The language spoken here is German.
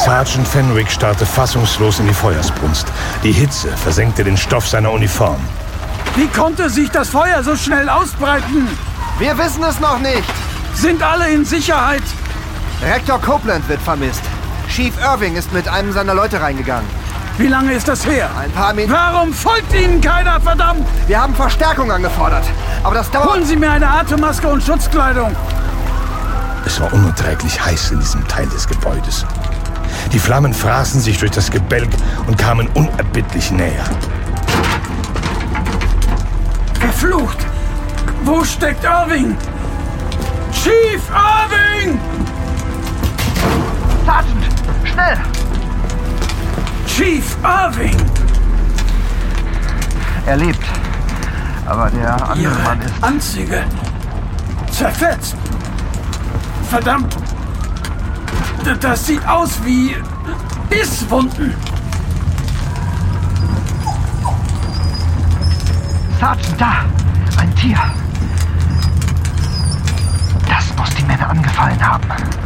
Sergeant Fenwick starrte fassungslos in die Feuersbrunst. Die Hitze versenkte den Stoff seiner Uniform. Wie konnte sich das Feuer so schnell ausbreiten? Wir wissen es noch nicht. Sind alle in Sicherheit? Rektor Copeland wird vermisst. Chief Irving ist mit einem seiner Leute reingegangen. Wie lange ist das her? Ein paar Minuten. Warum folgt Ihnen keiner, verdammt? Wir haben Verstärkung angefordert. Aber das dauert... Holen Sie mir eine Atemmaske und Schutzkleidung. Es war unerträglich heiß in diesem Teil des Gebäudes. Die Flammen fraßen sich durch das Gebälk und kamen unerbittlich näher. Verflucht! Wo steckt Irving? Chief Irving! Sergeant, schnell! Chief Irving! Er lebt. Aber der andere Ihre Mann ist... Anzüge zerfetzt. Verdammt! Das sieht aus wie Bisswunden. Sergeant, da! Ein Tier. Das muss die Männer angefallen haben.